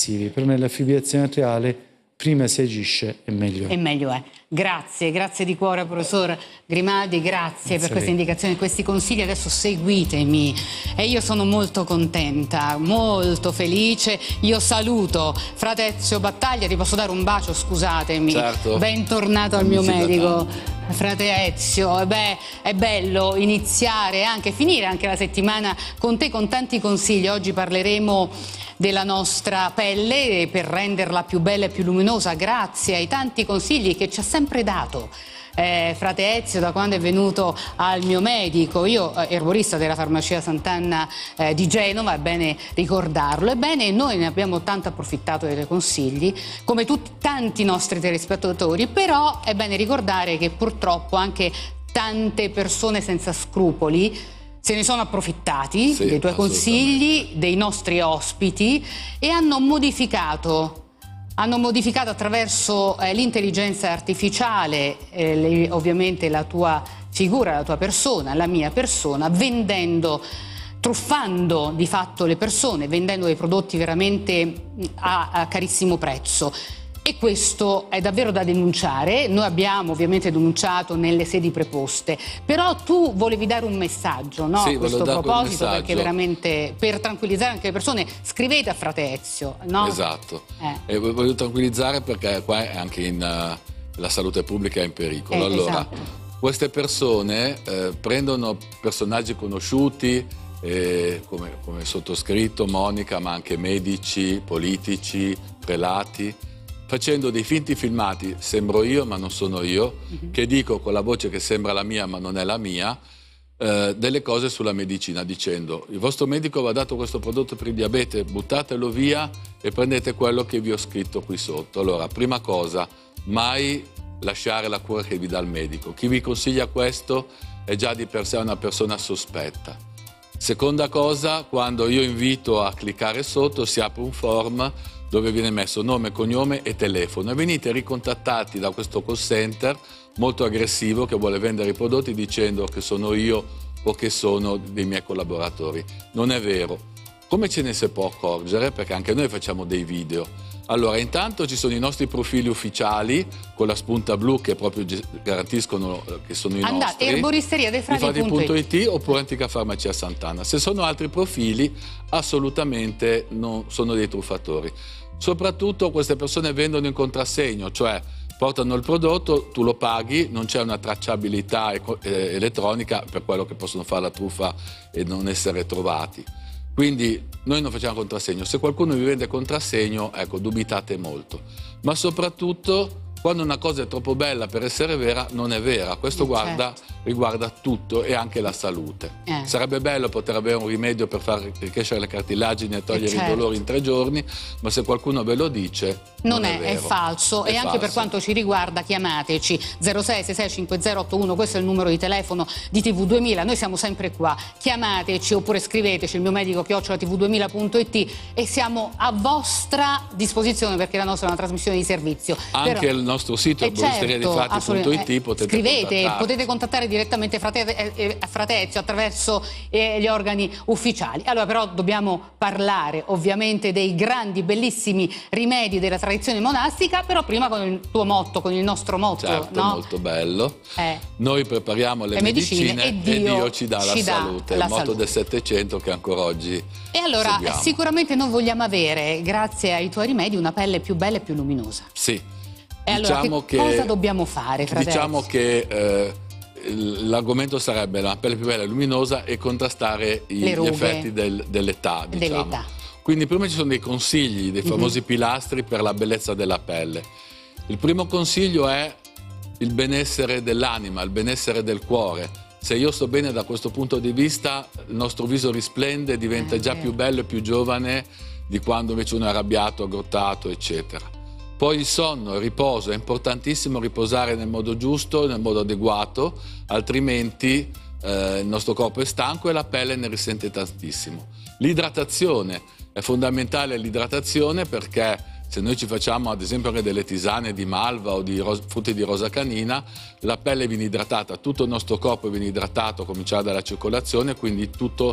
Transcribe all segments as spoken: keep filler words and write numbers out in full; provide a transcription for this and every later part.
passivi, però nella fibrillazione atriale prima si agisce e meglio è. E meglio è. Grazie, grazie di cuore professor Grimaldi, grazie, grazie per queste indicazioni, questi consigli. Adesso seguitemi e io sono molto contenta, molto felice. Io saluto frate Ezio Battaglia, ti posso dare un bacio, scusatemi. Certo. Bentornato al mio medico. Frate Ezio, beh, è bello iniziare, anche finire anche la settimana con te, con tanti consigli. Oggi parleremo della nostra pelle per renderla più bella e più luminosa, grazie ai tanti consigli che ci ha sempre dato eh, frate Ezio da quando è venuto al mio medico. Io eh, erborista della farmacia Sant'Anna eh, di Genova, è bene ricordarlo. Ebbene, noi ne abbiamo tanto approfittato dei tuoi consigli, come tutti tanti nostri telespettatori, però è bene ricordare che purtroppo anche tante persone senza scrupoli se ne sono approfittati, sì, dei tuoi consigli, dei nostri ospiti, e hanno modificato hanno modificato attraverso eh, l'intelligenza artificiale eh, le, ovviamente la tua figura, la tua persona, la mia persona, vendendo, truffando di fatto le persone, vendendo dei prodotti veramente a, a carissimo prezzo. E questo è davvero da denunciare. Noi abbiamo ovviamente denunciato nelle sedi preposte, però tu volevi dare un messaggio, no? Sì, a questo volevo dare proposito, perché veramente per tranquillizzare anche le persone, scrivete a frate Ezio, no? Esatto. Eh. E voglio tranquillizzare perché qua è anche in, uh, la salute pubblica è in pericolo. Eh, allora, esatto. queste persone eh, prendono personaggi conosciuti eh, come, come sottoscritto, Monica, ma anche medici, politici, prelati, facendo dei finti filmati, sembro io ma non sono io, uh-huh. che dico con la voce che sembra la mia ma non è la mia, eh, delle cose sulla medicina, dicendo: il vostro medico vi ha dato questo prodotto per il diabete, buttatelo via e prendete quello che vi ho scritto qui sotto. Allora, prima cosa, mai lasciare la cura che vi dà il medico. Chi vi consiglia questo è già di per sé una persona sospetta. Seconda cosa, quando io invito a cliccare sotto si apre un form dove viene messo nome, cognome e telefono e venite ricontattati da questo call center molto aggressivo che vuole vendere i prodotti dicendo che sono io o che sono dei miei collaboratori. Non è vero. Come ce ne si può accorgere? Perché anche noi facciamo dei video. Allora, intanto ci sono i nostri profili ufficiali con la spunta blu che proprio garantiscono che sono i Andate, nostri. erboristeria dei frati punto it oppure Antica Farmacia Sant'Anna. Se sono altri profili, assolutamente non sono dei truffatori. Soprattutto queste persone vendono in contrassegno, cioè portano il prodotto, tu lo paghi, non c'è una tracciabilità eh, elettronica per quello che possono fare la truffa e non essere trovati. Quindi noi non facciamo contrassegno. Se qualcuno vi vende contrassegno, ecco, dubitate molto. Ma soprattutto, quando una cosa è troppo bella per essere vera, non è vera. Questo eh, guarda, certo. riguarda tutto e anche la salute. Eh. Sarebbe bello poter avere un rimedio per far crescere le cartilagini e togliere eh, certo. i dolori in tre giorni, ma se qualcuno ve lo dice, non, non è, è, vero. è falso. È e anche falso. Per quanto ci riguarda, chiamateci zero sei sei sei cinque zero otto uno, questo è il numero di telefono di T V duemila, noi siamo sempre qua, chiamateci oppure scriveteci il mio medico chiocciola T V duemila punto it e siamo a vostra disposizione perché la nostra è una trasmissione di servizio. Anche Però, il nostro sito eh, erboristeria dei frati punto it eh, potete scrivete, potete contattare direttamente frate, eh, frate Ezio attraverso eh, gli organi ufficiali. Allora però dobbiamo parlare ovviamente dei grandi bellissimi rimedi della tradizione monastica, però prima con il tuo motto, con il nostro motto, certo, no? molto bello. Eh. Noi prepariamo le, le medicine, medicine e, Dio e Dio ci dà ci la dà salute, la il motto salute. del Settecento che ancora oggi E allora seguiamo. Sicuramente noi vogliamo avere, grazie ai tuoi rimedi, una pelle più bella e più luminosa. Sì. E allora diciamo che che, cosa dobbiamo fare, fratelli? Diciamo che eh, l'argomento sarebbe la pelle più bella e luminosa e contrastare i, gli effetti del, dell'età, diciamo. dell'età. Quindi prima ci sono dei consigli, dei famosi mm-hmm. pilastri per la bellezza della pelle. Il primo consiglio è il benessere dell'anima, il benessere del cuore. Se io sto bene da questo punto di vista, il nostro viso risplende, diventa eh, già eh. più bello e più giovane di quando invece uno è arrabbiato, aggrottato, eccetera. Poi il sonno, il riposo, è importantissimo riposare nel modo giusto, nel modo adeguato, altrimenti eh, il nostro corpo è stanco e la pelle ne risente tantissimo. L'idratazione, è fondamentale l'idratazione perché se noi ci facciamo ad esempio anche delle tisane di malva o di frutti di rosa canina, la pelle viene idratata, tutto il nostro corpo viene idratato a cominciare dalla circolazione, quindi tutto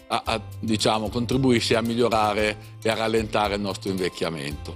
a, a, diciamo, contribuisce a migliorare e a rallentare il nostro invecchiamento.